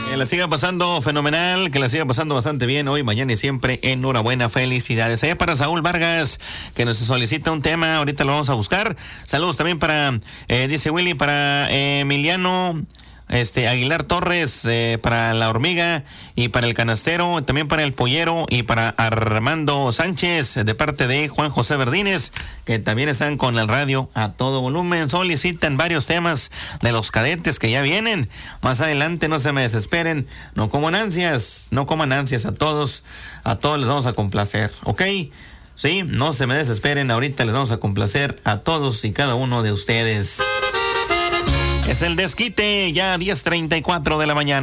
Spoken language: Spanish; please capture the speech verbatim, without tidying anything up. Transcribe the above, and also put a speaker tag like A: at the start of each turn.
A: Que la siga pasando fenomenal, que la siga pasando bastante bien hoy, mañana y siempre. Enhorabuena, felicidades. Allá para Saúl Vargas, que nos solicita un tema, ahorita lo vamos a buscar. Saludos también para, eh, dice Willy, para eh, Emiliano este Aguilar Torres, eh, para la hormiga y para el canastero, también para el pollero y para Armando Sánchez, de parte de Juan José Verdines, que también están con el radio a todo volumen. Solicitan varios temas de los cadetes que ya vienen. Más adelante, no se me desesperen, no coman ansias, no coman ansias a todos, a todos les vamos a complacer, ¿ok? Sí, no se me desesperen, ahorita les vamos a complacer a todos y cada uno de ustedes. Es el desquite, ya diez treinta y cuatro de la mañana.